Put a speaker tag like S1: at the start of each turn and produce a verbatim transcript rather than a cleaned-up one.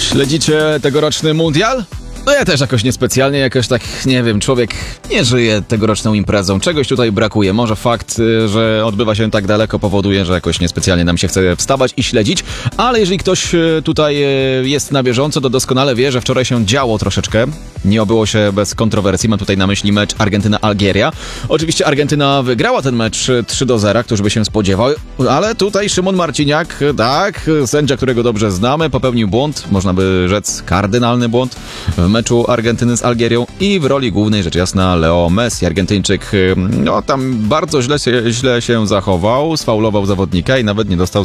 S1: Śledzicie tegoroczny mundial? No ja też jakoś niespecjalnie, jakoś tak, nie wiem, człowiek nie żyje tegoroczną imprezą. Czegoś tutaj brakuje. Może fakt, że odbywa się tak daleko powoduje, że jakoś niespecjalnie nam się chce wstawać i śledzić, ale jeżeli ktoś tutaj jest na bieżąco, to doskonale wie, że wczoraj się działo troszeczkę. Nie obyło się bez kontrowersji. Mam tutaj na myśli mecz Argentyna-Algieria. Oczywiście Argentyna wygrała ten mecz trzy do zera, któż by się spodziewał, ale tutaj Szymon Marciniak, tak, sędzia, którego dobrze znamy, popełnił błąd, można by rzec kardynalny błąd w meczu Argentyny z Algierią i w roli głównej rzecz jasna Leo Messi. Argentyńczyk no tam bardzo źle się, źle się zachował, sfaulował zawodnika i nawet nie dostał